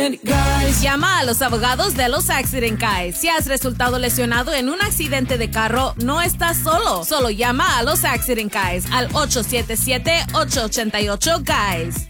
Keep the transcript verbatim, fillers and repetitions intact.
Accident Guys. Llama a los abogados de los Accident Guys. Si has resultado lesionado en un accidente de carro, no estás solo. Solo llama a los Accident Guys al ocho siete siete, ocho ocho ocho, Guys.